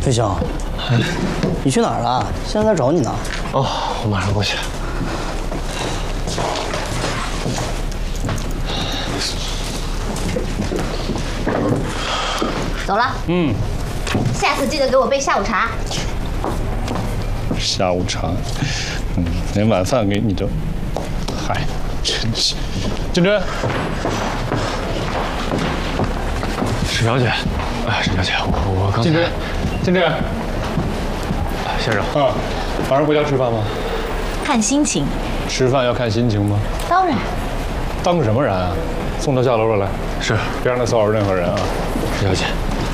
飞翔，你去哪儿了？现在在找你呢。 哦，我马上过去。 走了。下次记得给我备下午茶。 下午茶，连晚饭给你都，嗨，真是。金针， 沈小姐，哎，沈小姐，我刚才。 金针， 先生啊，晚上回家吃饭吗？ 看心情。 吃饭要看心情吗？ 当然。 当个什么人啊？送到下楼了来。 是， 别让他骚扰任何人啊。 沈小姐，